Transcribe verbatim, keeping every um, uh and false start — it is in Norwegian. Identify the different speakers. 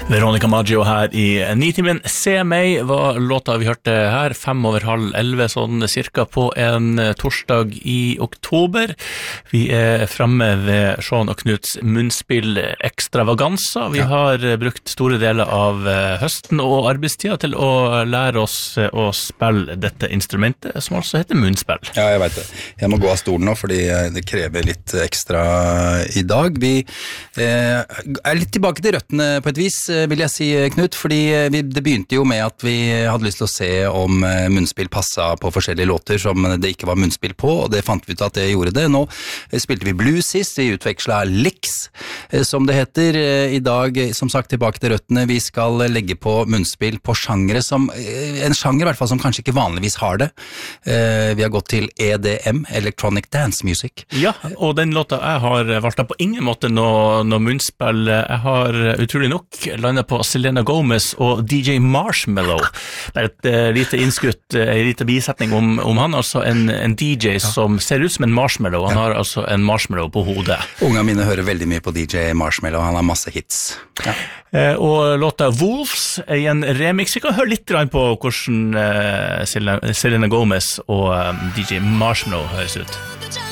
Speaker 1: Veronica Maggio her i Nitimen. Se meg var låta vi hørte her, fem over halv elleve, sånn cirka på en torsdag i oktober. Vi er fremme ved Sean og Knuts munnspill Extravaganza. Vi ja. har brukt store deler av høsten og arbeidstida til å lære oss å spille dette instrumentet, som altså heter munnspill.
Speaker 2: Ja, jeg vet det. Jeg må gå av stolen nå, fordi det krever litt ekstra i dag. Vi eh, er litt tilbake til røttene på et vis, vil jeg si, Knut, fordi vi, det begynte jo med at vi hadde lyst til å se om munnspill passet på forskjellige låter som det ikke var munnspill på, og det fant vi ut at det gjorde det. Nå spilte vi blues sist, vi utvekslet licks, som det heter. I dag, som sagt, tilbake til røttene, vi skal legge på munnspill på sjangere som, en sjanger i hvert fall som kanskje ikke vanligvis har det. Vi har gått til E D M, Electronic Dance Music.
Speaker 1: Ja, og den låta jeg har valgt på ingen måte noe, noe munnspill. Jeg har utrolig nok landet på Selena Gomez og D J Marshmallow. Det er et uh, lite innskutt, uh, en liten bisetning om, om han, altså en, en D J som ser ut som en marshmallow. Han ja. har altså en marshmallow på hodet.
Speaker 2: Unga mine hører veldig mye på D J Marshmallow, han har masse hits. Ja.
Speaker 1: Uh, og låta Wolves er en remix. Vi kan høre litt på hvordan uh, Selena, Selena Gomez og um, D J Marshmallow høres ut.